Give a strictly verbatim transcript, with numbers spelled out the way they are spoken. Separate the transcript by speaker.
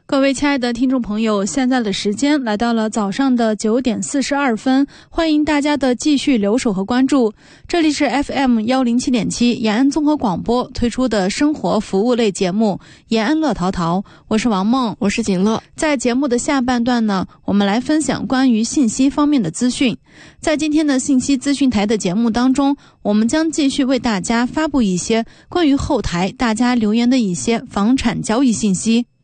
Speaker 1: 各位亲爱的听众朋友，现在的时间来到了早上的九点四十二分，欢迎大家的继续留守和关注。这里是 F M 一零七点七 延安综合广播推出的生活服务类节目延安乐淘淘，我是王梦，
Speaker 2: 我是景乐。
Speaker 1: 在节目的下半段呢，我们来分享关于信息方面的资讯。在今天的信息资讯台的节目当中，我们将继续为大家发布一些关于后台大家留言的一些房产交易信息。